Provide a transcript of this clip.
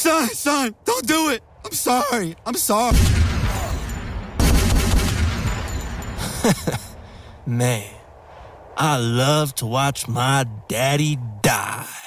Son, don't do it. I'm sorry. Man, I love to watch my daddy die.